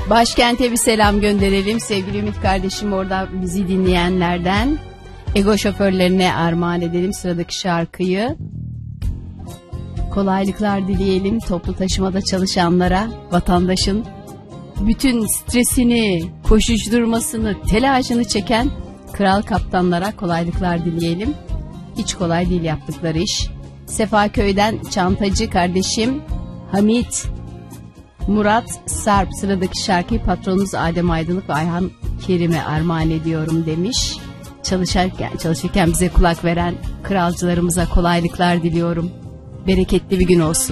Başkent'e bir selam gönderelim. Sevgili Ümit kardeşim orada bizi dinleyenlerden. Ego şoförlerine armağan edelim sıradaki şarkıyı. Kolaylıklar dileyelim toplu taşımada çalışanlara, vatandaşın bütün stresini, koşuşturmasını, telaşını çeken kral kaptanlara kolaylıklar dileyelim. Hiç kolay değil yaptıkları iş. Sefaköy'den çantacı kardeşim Hamit Murat Sarp sıradaki şarkıyı patronumuz Adem Aydınlık ve Ayhan Kerim'e armağan ediyorum demiş. Çalışırken bize kulak veren kralcılarımıza kolaylıklar diliyorum. Bereketli bir gün olsun.